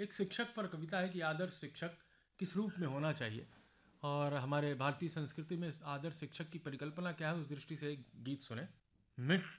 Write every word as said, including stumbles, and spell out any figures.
एक शिक्षक पर कविता है कि आदर्श शिक्षक किस रूप में होना चाहिए, और हमारे भारतीय संस्कृति में आदर्श शिक्षक की परिकल्पना क्या है, उस दृष्टि से एक गीत सुने। मिट